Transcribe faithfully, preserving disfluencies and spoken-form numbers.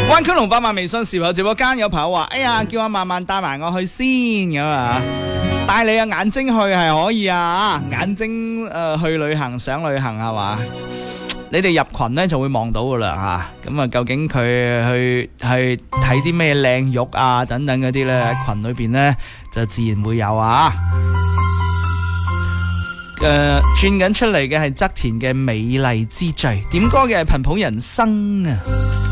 灣區龍百萬微信時候直播間有朋友話：哎呀，叫阿慢慢帶埋我去先咁啊！帶你嘅眼睛去係可以啊，眼睛誒、呃、去旅行想旅行係嘛？你哋入群咧就會望到噶啦吓，咁啊究竟佢去去睇啲咩靚肉啊等等嗰啲咧，喺群裏邊咧就自然會有啊。誒、呃，轉緊出嚟嘅係側田嘅美麗之最，點歌嘅係頻譜人生啊。